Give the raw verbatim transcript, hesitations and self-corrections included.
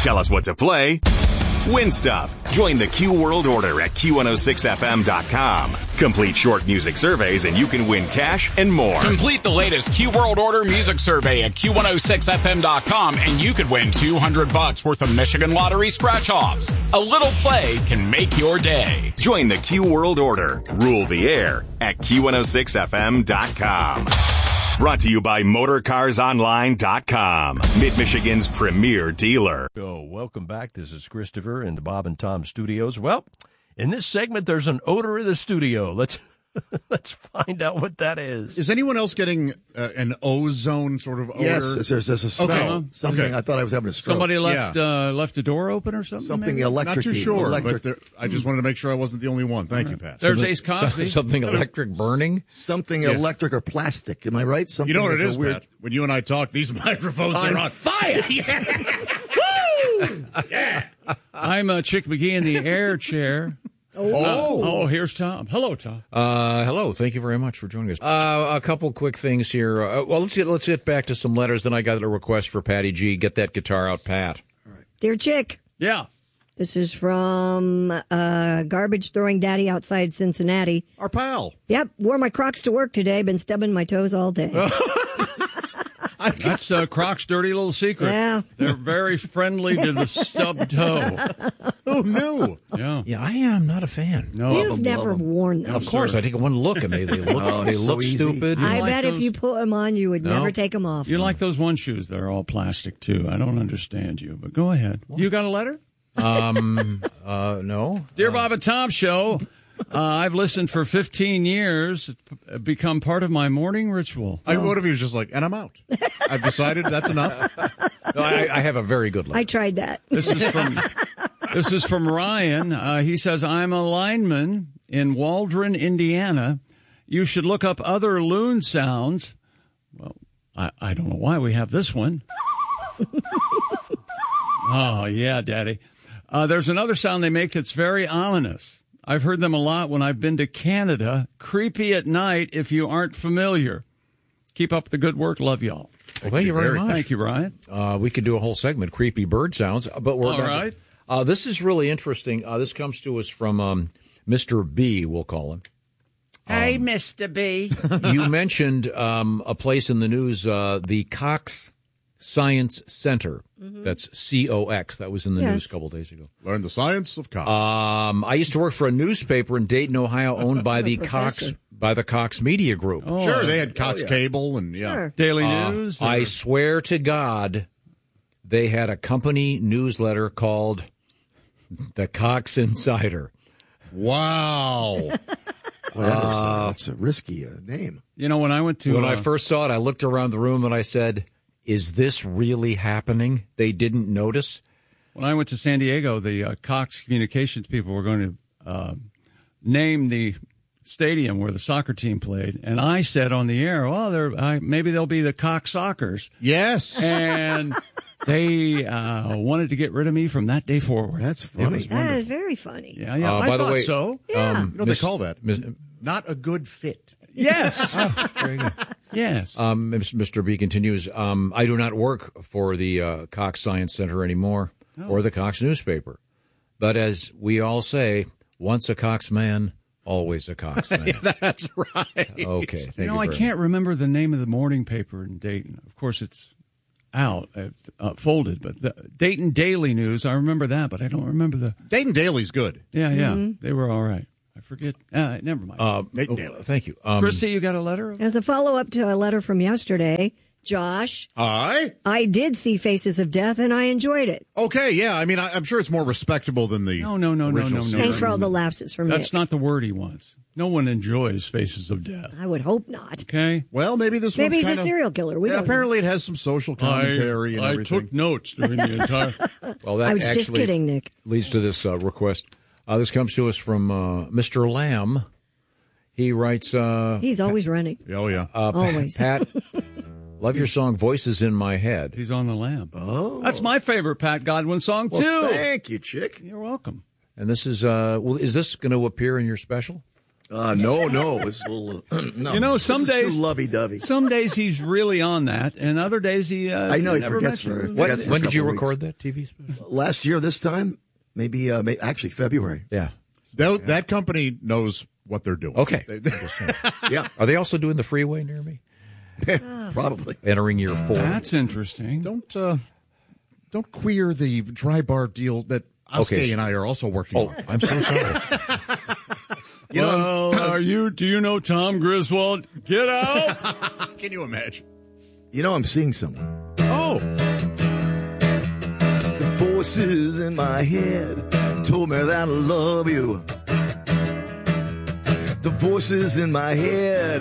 Tell us what to play. Win stuff. Join the Q World Order at Q one oh six F M dot com. Complete short music surveys and you can win cash and more. Complete the latest Q World Order music survey at Q one oh six F M dot com and you could win two hundred bucks worth of Michigan Lottery scratch-offs. A little play can make your day. Join the Q World Order. Rule the air at Q one oh six F M dot com. Brought to you by Motor Cars Online dot com, Mid-Michigan's premier dealer. So, welcome back. This is Christopher in the Bob and Tom studios. Well, in this segment, there's an odor in the studio. Let's let's find out what that is. Is anyone else getting uh, an ozone sort of odor? Yes, there's, there's a smell. Okay. Something. Okay. I thought I was having a stroke. Somebody left Yeah. uh, left a door open or something? Something maybe? electric. Not too sure, electric. but there, I just wanted to make sure I wasn't the only one. Thank you, Pat. There's Ace Cosby. Something electric burning? Something Yeah. electric or plastic. Am I right? Something You know what it that's is, a weird... Pat? When you and I talk, these microphones On are on fire. Woo! Yeah. I'm uh, Chick McGee in the air chair. Oh. Oh, here's Tom. Hello, Tom. Uh, hello. Thank you very much for joining us. Uh, a couple quick things here. Uh, well, let's get let's get back to some letters. Then I got a request for Patty G. Get that guitar out, Pat. Dear Chick, Yeah. this is from uh, garbage throwing daddy outside Cincinnati. Our pal. Yep, wore my Crocs to work today. Been stubbing my toes all day. That's uh, Croc's dirty little secret. Yeah. They're very friendly to the stub toe. Who knew? Yeah. Yeah, I am not a fan. No. You've never worn them. Of course, I take one look and they, they look Oh, they so look easy. stupid. I like bet those? if you put them on, you would No. never take them off. You like those one shoes that are all plastic, too. I don't understand you, but go ahead. You got a letter? um, uh, no. Dear Bob and Tom Show, uh, I've listened for fifteen years. It's become part of my morning ritual. I, what if he was just like, and I'm out. I've decided that's enough. No, I, I have a very good look. I tried that. This is from this is from Ryan. Uh, he says, I'm a lineman in Waldron, Indiana. You should look up other loon sounds. Well, I, I don't know why we have this one. Oh, yeah, Daddy. Uh, there's another sound they make that's very ominous. I've heard them a lot when I've been to Canada. Creepy at night if you aren't familiar. Keep up the good work. Love y'all. Well, thank you very much. Thank you, Ryan. Uh, we could do a whole segment, creepy bird sounds, but we're All not. right. Uh, this is really interesting. Uh, this comes to us from um, Mister B, we'll call him. Hey, Mister B. You mentioned um, a place in the news, uh, the Cox Science Center. Mm-hmm. That's C O X. That was in the Yes. news a couple days ago. Learn the science of cops. Um, I used to work for a newspaper in Dayton, Ohio, owned by the Cox Professor. by the Cox Media Group. Oh, sure, they had Cox Cable and, yeah. Sure. Daily Uh, News? I or- swear to God, they had a company newsletter called the Cox Insider. Wow. Well, that is, uh, that's a risky uh, name. You know, when I went to... When uh, I first saw it, I looked around the room and I said, is this really happening? They didn't notice. When I went to San Diego, the uh, Cox Communications people were going to uh, name the stadium where the soccer team played, and I said on the air, "Well, they're, I, maybe they'll be the Cox Sockers." Yes. And they uh, wanted to get rid of me from that day forward. That's funny. That is very funny. Yeah, yeah. Uh, I by the thought way, so. Yeah. Um, You know what they call that? Miss- Not a good fit. Yes. Very good. Yes. Um, Mister B continues, um, I do not work for the uh, Cox Science Center anymore or the Cox newspaper. But as we all say, once a Cox man, always a Cox man. That's right. Okay. Thank you know, you I very can't remember the name of the morning paper in Dayton. Of course, it's out, it's, uh, folded, but the Dayton Daily News, I remember that, but I don't remember the... Dayton Daily's good. Yeah, yeah. Mm-hmm. They were all right. I forget. Uh, never mind. Uh, Dayton oh, Daily. thank you. Um, Christy, you got a letter? As a follow-up to a letter from yesterday, Josh, Hi. I did see Faces of Death, and I enjoyed it. Okay, yeah. I mean, I, I'm sure it's more respectable than the No, no, no, no, original no, no. series. Thanks for all the laughs. It's from That's Nick. not the word he wants. No one enjoys Faces of Death. I would hope not. Okay? Well, maybe this Maybe one's he's a kinda, serial killer. We yeah, don't know. apparently it has some social commentary and I everything. took notes during the entire... well, that I was actually just kidding, Nick. leads to this uh, request. Uh, this comes to us from uh, Mister Lamb. He writes, uh, He's always running. Oh, yeah. uh, Always. Pat, love your song Voices in My Head. He's on the lamb. Oh. That's my favorite Pat Godwin song, Well, too. thank you, chick. You're welcome. And this is, uh, well, is this going to appear in your special? Uh, no, no, it's a little. Uh, no, You know, some this is days too lovey-dovey. Some days he's really on that, and other days he. Uh, I know he never forgets. mentions For, it. When, forgets for when a did you couple record weeks. that T V special? Last year, this time, maybe, uh, maybe actually February. Yeah. That, that company knows what they're doing. Okay. They- they- Yeah, Are they also doing the freeway near me? probably. Entering year four. That's interesting. don't uh, don't queer the dry bar deal that Oskay Okay. and I are also working Oh, on. I'm so sorry. You know, Well, are you? Do you know Tom Griswold? Get out! Can you imagine? you know, I'm seeing someone. Oh, The voices in my head told me that I love you. The voices in my head